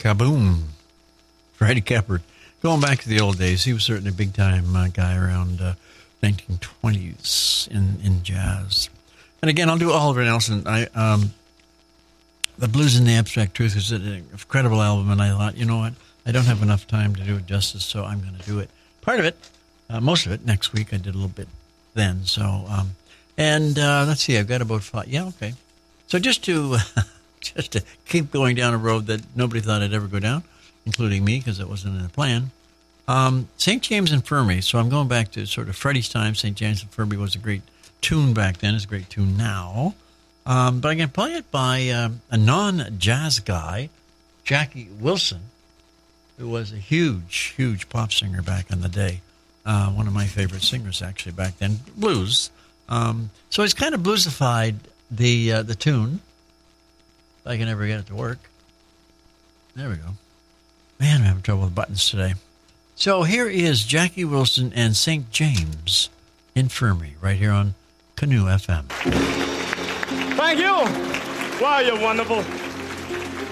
Kaboom. Freddie Keppard. Going back to the old days, he was certainly a big-time guy around 1920s in jazz. And again, I'll do Oliver Nelson. The Blues in the Abstract Truth is an incredible album, and I thought, you know what? I don't have enough time to do it justice, so I'm going to do it. Part of it, most of it, next week. I did a little bit then. So, let's see, I've got about 5. Yeah, okay. So just to keep going down a road that nobody thought I'd ever go down, including me, because it wasn't in the plan. St. James Infirmary. So I'm going back to sort of Freddie's time. St. James Infirmary was a great tune back then. It's a great tune now. But I can play it by a non-jazz guy, Jackie Wilson, who was a huge, huge pop singer back in the day. One of my favorite singers, actually, back then. Blues. So he's kind of bluesified the tune. If I can ever get it to work. There we go. Man, I'm having trouble with buttons today. So here is Jackie Wilson and St. James Infirmary right here on Canoe FM. Thank you. Wow, you're wonderful.